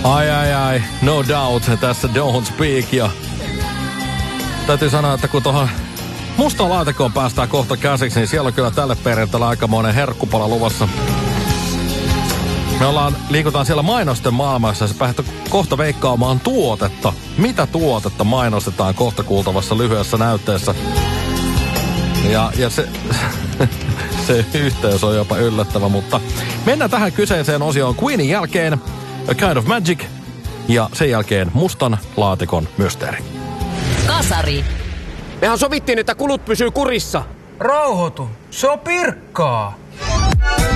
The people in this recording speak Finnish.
Ai, no doubt, tässä Don't Speak, ja täytyy sanoa, että kun tuohon mustaan laatikkoon päästään kohta käsiksi, niin siellä on kyllä tälle perjantaille aikamoinen herkkupala luvassa. Me liikutaan siellä mainosten maailmassa ja se päästä kohta veikkaamaan tuotetta. Mitä tuotetta mainostetaan kohta kuultavassa lyhyessä näytteessä? Ja se yhteys on jopa yllättävä, mutta mennään tähän kyseiseen osioon Queenin jälkeen A Kind of Magic ja sen jälkeen mustan laatikon mysteeri. Kasari. Mehän sovittiin, että kulut pysyy kurissa. Rauhoitu, se on Pirkkaa.